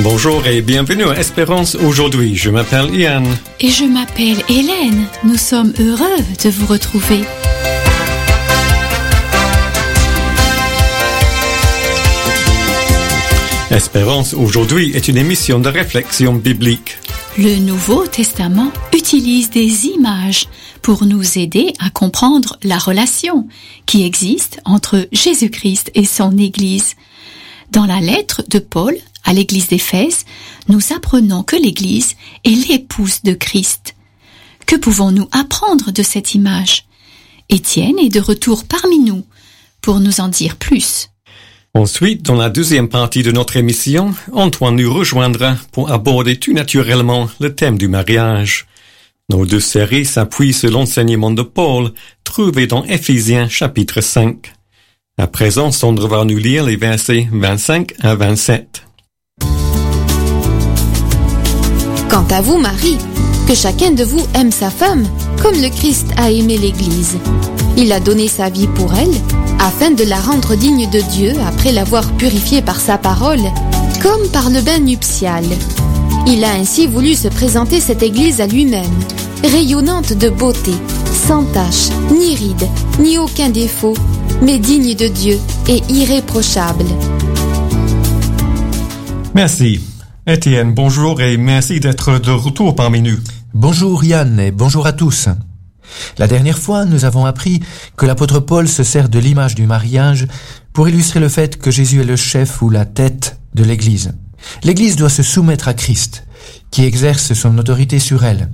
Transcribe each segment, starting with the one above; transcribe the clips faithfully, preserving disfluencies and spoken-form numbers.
Bonjour et bienvenue à Espérance aujourd'hui. Je m'appelle Ian. Et je m'appelle Hélène. Nous sommes heureux de vous retrouver. Espérance aujourd'hui est une émission de réflexion biblique. Le Nouveau Testament utilise des images pour nous aider à comprendre la relation qui existe entre Jésus-Christ et son Église. Dans la lettre de Paul à l'Église d'Éphèse, nous apprenons que l'Église est l'épouse de Christ. Que pouvons-nous apprendre de cette image? Étienne est de retour parmi nous pour nous en dire plus. Ensuite, dans la deuxième partie de notre émission, Antoine nous rejoindra pour aborder tout naturellement le thème du mariage. Nos deux séries s'appuient sur l'enseignement de Paul, trouvé dans Éphésiens chapitre cinq. À présent, Sandra va nous lire les versets vingt-cinq à vingt-sept. Quant à vous, Marie, que chacun de vous aime sa femme, comme le Christ a aimé l'Église. Il a donné sa vie pour elle, afin de la rendre digne de Dieu après l'avoir purifiée par sa parole, comme par le bain nuptial. Il a ainsi voulu se présenter cette Église à lui-même, rayonnante de beauté, sans tache, ni ride, ni aucun défaut, mais digne de Dieu et irréprochable. Merci. Étienne, bonjour et merci d'être de retour parmi nous. Bonjour Yann et bonjour à tous. La dernière fois, nous avons appris que l'apôtre Paul se sert de l'image du mariage pour illustrer le fait que Jésus est le chef ou la tête de l'Église. L'Église doit se soumettre à Christ, qui exerce son autorité sur elle.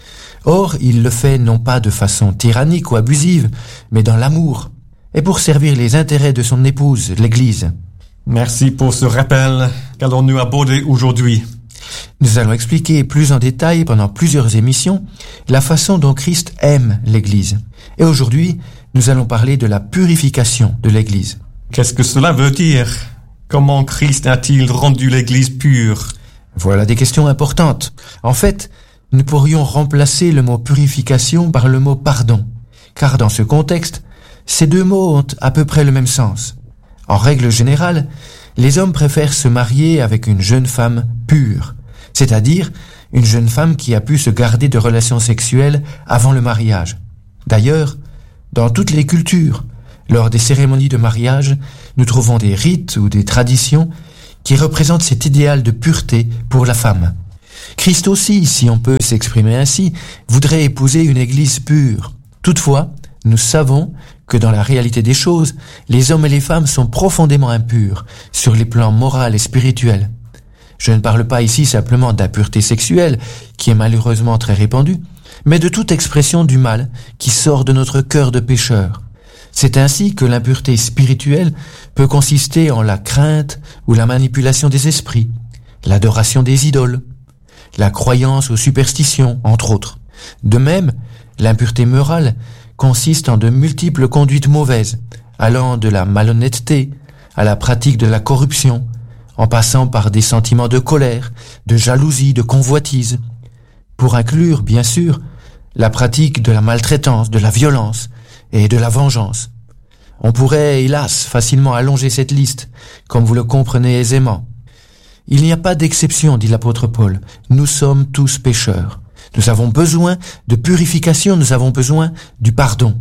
Or, il le fait non pas de façon tyrannique ou abusive, mais dans l'amour, et pour servir les intérêts de son épouse, l'Église. Merci pour ce rappel. Qu'allons-nous aborder aujourd'hui? Nous allons expliquer plus en détail pendant plusieurs émissions la façon dont Christ aime l'Église. Et aujourd'hui, nous allons parler de la purification de l'Église. Qu'est-ce que cela veut dire? Comment Christ a-t-il rendu l'Église pure? Voilà des questions importantes. En fait, nous pourrions remplacer le mot purification par le mot pardon. Car dans ce contexte, ces deux mots ont à peu près le même sens. En règle générale, les hommes préfèrent se marier avec une jeune femme pure, c'est-à-dire une jeune femme qui a pu se garder de relations sexuelles avant le mariage. D'ailleurs, dans toutes les cultures, lors des cérémonies de mariage, nous trouvons des rites ou des traditions qui représentent cet idéal de pureté pour la femme. Christ aussi, si on peut s'exprimer ainsi, voudrait épouser une église pure. Toutefois, nous savons que dans la réalité des choses, les hommes et les femmes sont profondément impurs sur les plans moral et spirituel. Je ne parle pas ici simplement d'impureté sexuelle, qui est malheureusement très répandue, mais de toute expression du mal qui sort de notre cœur de pécheur. C'est ainsi que l'impureté spirituelle peut consister en la crainte ou la manipulation des esprits, l'adoration des idoles, la croyance aux superstitions, entre autres. De même, l'impureté morale consiste en de multiples conduites mauvaises, allant de la malhonnêteté à la pratique de la corruption, en passant par des sentiments de colère, de jalousie, de convoitise, pour inclure, bien sûr, la pratique de la maltraitance, de la violence et de la vengeance. On pourrait, hélas, facilement allonger cette liste, comme vous le comprenez aisément. Il n'y a pas d'exception, dit l'apôtre Paul. Nous sommes tous pécheurs. Nous avons besoin de purification, nous avons besoin du pardon.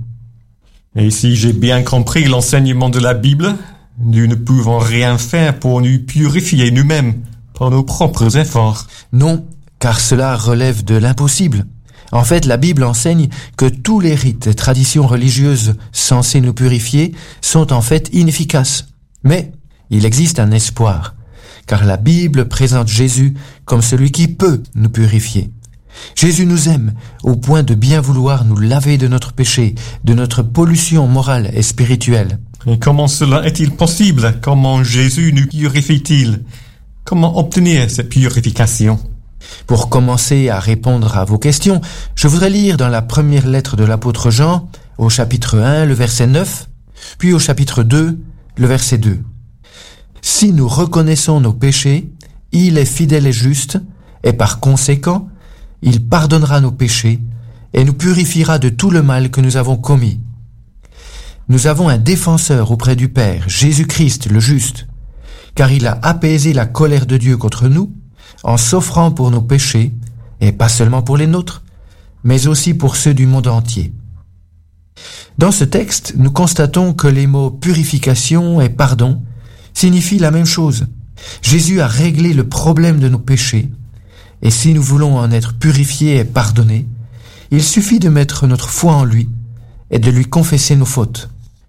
Et si j'ai bien compris l'enseignement de la Bible, nous ne pouvons rien faire pour nous purifier nous-mêmes par nos propres efforts. Non, car cela relève de l'impossible. En fait, la Bible enseigne que tous les rites et traditions religieuses censés nous purifier sont en fait inefficaces. Mais il existe un espoir, car la Bible présente Jésus comme celui qui peut nous purifier. Jésus nous aime au point de bien vouloir nous laver de notre péché, de notre pollution morale et spirituelle. Et comment cela est-il possible? Comment Jésus nous purifie-t-il? Comment obtenir cette purification? Pour commencer à répondre à vos questions, je voudrais lire dans la première lettre de l'apôtre Jean, au chapitre un, le verset neuf, puis au chapitre deux, le verset deux. « Si nous reconnaissons nos péchés, il est fidèle et juste, et par conséquent, il pardonnera nos péchés et nous purifiera de tout le mal que nous avons commis. Nous avons un défenseur auprès du Père, Jésus-Christ le juste, car il a apaisé la colère de Dieu contre nous en s'offrant pour nos péchés, et pas seulement pour les nôtres, mais aussi pour ceux du monde entier. Dans ce texte, nous constatons que les mots purification et pardon signifient la même chose. Jésus a réglé le problème de nos péchés, et si nous voulons en être purifiés et pardonnés, il suffit de mettre notre foi en lui et de lui confesser nos fautes.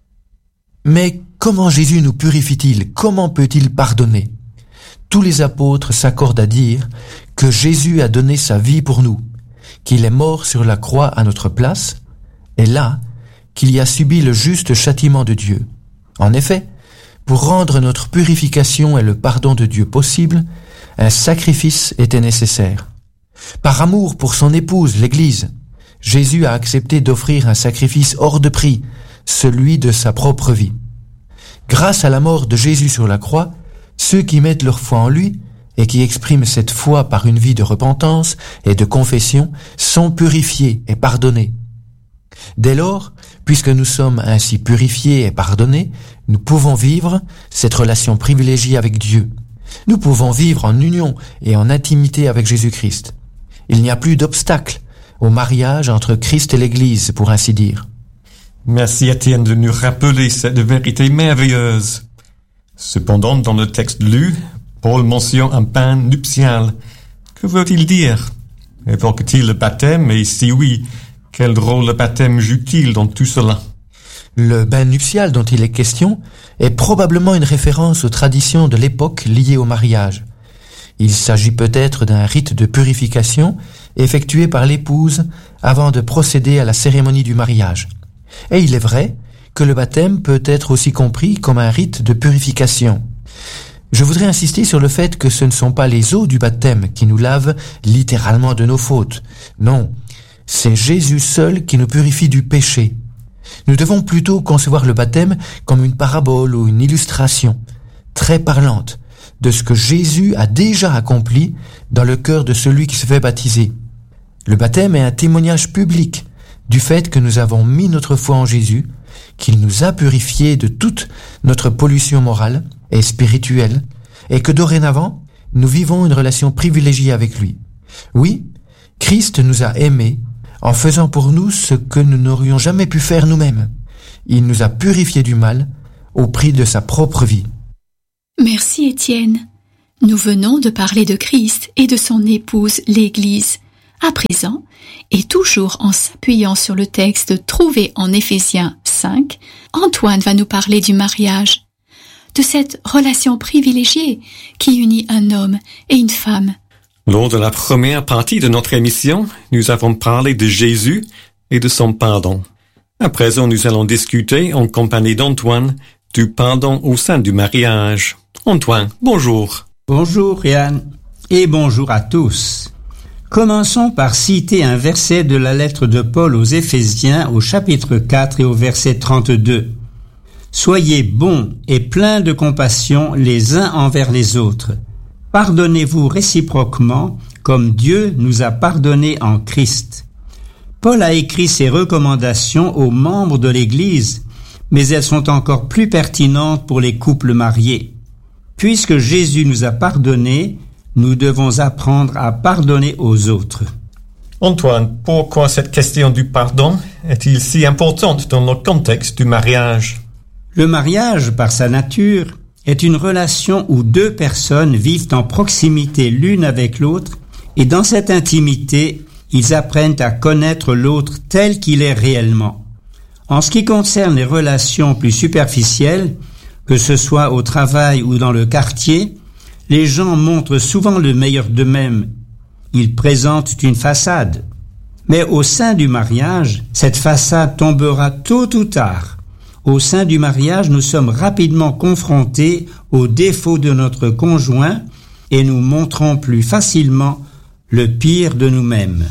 Mais comment Jésus nous purifie-t-il? Comment peut-il pardonner? Tous les apôtres s'accordent à dire que Jésus a donné sa vie pour nous, qu'il est mort sur la croix à notre place, et là, qu'il y a subi le juste châtiment de Dieu. En effet, pour rendre notre purification et le pardon de Dieu possible, un sacrifice était nécessaire. Par amour pour son épouse, l'Église, Jésus a accepté d'offrir un sacrifice hors de prix, celui de sa propre vie. Grâce à la mort de Jésus sur la croix, ceux qui mettent leur foi en lui et qui expriment cette foi par une vie de repentance et de confession sont purifiés et pardonnés. Dès lors, puisque nous sommes ainsi purifiés et pardonnés, nous pouvons vivre cette relation privilégiée avec Dieu. Nous pouvons vivre en union et en intimité avec Jésus-Christ. Il n'y a plus d'obstacle au mariage entre Christ et l'Église, pour ainsi dire. Merci Étienne de nous rappeler cette vérité merveilleuse. Cependant, dans le texte lu, Paul mentionne un bain nuptial. Que veut-il dire? Évoque-t-il le baptême? Et si oui, quel rôle le baptême joue-t-il dans tout cela? Le bain nuptial dont il est question est probablement une référence aux traditions de l'époque liées au mariage. Il s'agit peut-être d'un rite de purification effectué par l'épouse avant de procéder à la cérémonie du mariage. Et il est vrai que le baptême peut être aussi compris comme un rite de purification. Je voudrais insister sur le fait que ce ne sont pas les eaux du baptême qui nous lavent littéralement de nos fautes. Non, c'est Jésus seul qui nous purifie du péché. Nous devons plutôt concevoir le baptême comme une parabole ou une illustration très parlante de ce que Jésus a déjà accompli dans le cœur de celui qui se fait baptiser. Le baptême est un témoignage public du fait que nous avons mis notre foi en Jésus, qu'il nous a purifiés de toute notre pollution morale et spirituelle, et que dorénavant, nous vivons une relation privilégiée avec lui. Oui, Christ nous a aimés en faisant pour nous ce que nous n'aurions jamais pu faire nous-mêmes. Il nous a purifiés du mal au prix de sa propre vie. Merci Étienne. Nous venons de parler de Christ et de son épouse, l'Église. À présent, et toujours en s'appuyant sur le texte trouvé en Éphésiens cinq, Antoine va nous parler du mariage, de cette relation privilégiée qui unit un homme et une femme. Lors de la première partie de notre émission, nous avons parlé de Jésus et de son pardon. À présent, nous allons discuter en compagnie d'Antoine du pardon au sein du mariage. Antoine, bonjour. Bonjour Yann, et bonjour à tous. Commençons par citer un verset de la lettre de Paul aux Éphésiens au chapitre quatre et au verset trente-deux. « Soyez bons et pleins de compassion les uns envers les autres. Pardonnez-vous réciproquement comme Dieu nous a pardonné en Christ. » Paul a écrit ces recommandations aux membres de l'Église, mais elles sont encore plus pertinentes pour les couples mariés. Puisque Jésus nous a pardonnés, nous devons apprendre à pardonner aux autres. Antoine, pourquoi cette question du pardon est-il si importante dans le contexte du mariage? Le mariage, par sa nature, est une relation où deux personnes vivent en proximité l'une avec l'autre et dans cette intimité, ils apprennent à connaître l'autre tel qu'il est réellement. En ce qui concerne les relations plus superficielles, que ce soit au travail ou dans le quartier, les gens montrent souvent le meilleur d'eux-mêmes. Ils présentent une façade. Mais au sein du mariage, cette façade tombera tôt ou tard. Au sein du mariage, nous sommes rapidement confrontés aux défauts de notre conjoint et nous montrons plus facilement le pire de nous-mêmes.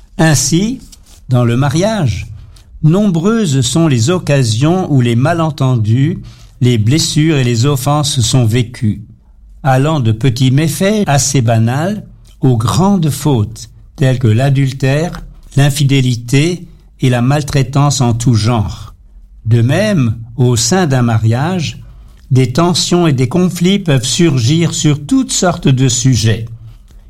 Ainsi, dans le mariage, nombreuses sont les occasions où les malentendus, les blessures et les offenses sont vécues, allant de petits méfaits assez banals aux grandes fautes telles que l'adultère, l'infidélité et la maltraitance en tout genre. De même, au sein d'un mariage, des tensions et des conflits peuvent surgir sur toutes sortes de sujets.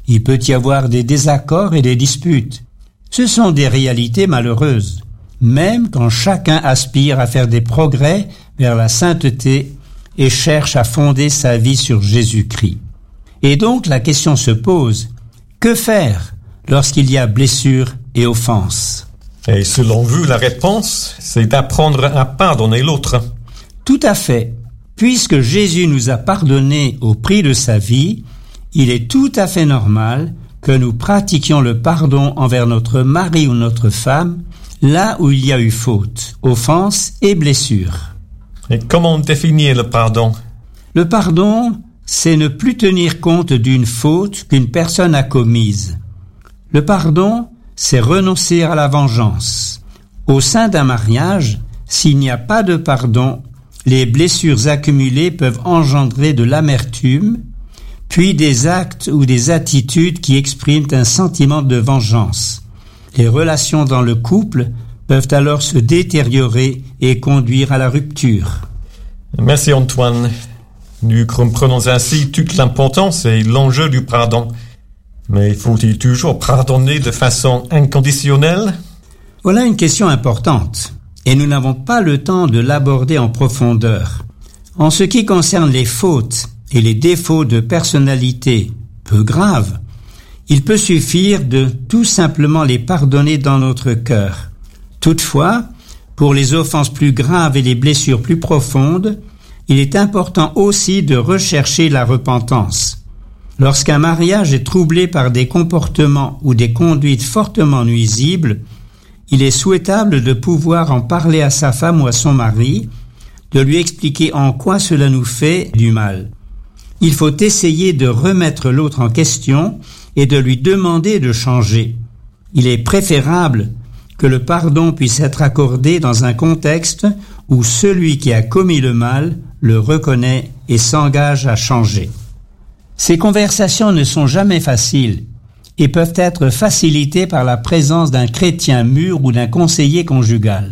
Il peut y avoir des désaccords et des disputes. Ce sont des réalités malheureuses, même quand chacun aspire à faire des progrès vers la sainteté et cherche à fonder sa vie sur Jésus-Christ. Et donc la question se pose, que faire lorsqu'il y a blessure et offense? Et selon vous, la réponse, c'est d'apprendre à pardonner l'autre. Tout à fait. Puisque Jésus nous a pardonné au prix de sa vie, il est tout à fait normal que nous pratiquions le pardon envers notre mari ou notre femme, là où il y a eu faute, offense et blessure. Et comment définir le pardon? Le pardon, c'est ne plus tenir compte d'une faute qu'une personne a commise. Le pardon, c'est renoncer à la vengeance. Au sein d'un mariage, s'il n'y a pas de pardon, les blessures accumulées peuvent engendrer de l'amertume, puis des actes ou des attitudes qui expriment un sentiment de vengeance. Les relations dans le couple peuvent alors se détériorer et conduire à la rupture. Merci Antoine. Nous comprenons ainsi toute l'importance et l'enjeu du pardon. Mais faut-il toujours pardonner de façon inconditionnelle? Voilà une question importante, et nous n'avons pas le temps de l'aborder en profondeur. En ce qui concerne les fautes et les défauts de personnalité peu graves, il peut suffire de tout simplement les pardonner dans notre cœur. Toutefois, pour les offenses plus graves et les blessures plus profondes, il est important aussi de rechercher la repentance. Lorsqu'un mariage est troublé par des comportements ou des conduites fortement nuisibles, il est souhaitable de pouvoir en parler à sa femme ou à son mari, de lui expliquer en quoi cela nous fait du mal. Il faut essayer de remettre l'autre en question et de lui demander de changer. Il est préférable que le pardon puisse être accordé dans un contexte où celui qui a commis le mal le reconnaît et s'engage à changer. Ces conversations ne sont jamais faciles et peuvent être facilitées par la présence d'un chrétien mûr ou d'un conseiller conjugal.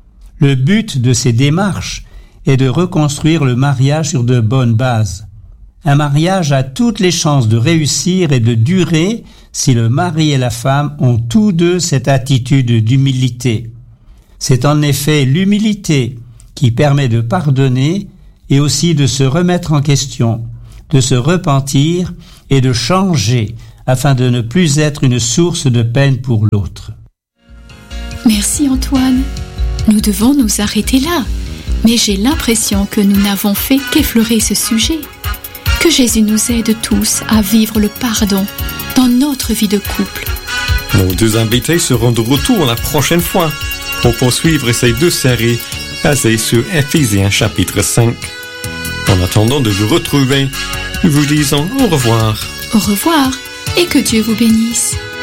Le but de ces démarches est de reconstruire le mariage sur de bonnes bases. Un mariage a toutes les chances de réussir et de durer si le mari et la femme ont tous deux cette attitude d'humilité. C'est en effet l'humilité qui permet de pardonner et aussi de se remettre en question, de se repentir et de changer afin de ne plus être une source de peine pour l'autre. Merci Antoine. Nous devons nous arrêter là, mais j'ai l'impression que nous n'avons fait qu'effleurer ce sujet. Que Jésus nous aide tous à vivre le pardon dans notre vie de couple. Nos deux invités seront de retour la prochaine fois pour poursuivre ces deux séries basées sur Éphésiens chapitre cinq. En attendant de vous retrouver, nous vous disons au revoir. Au revoir et que Dieu vous bénisse.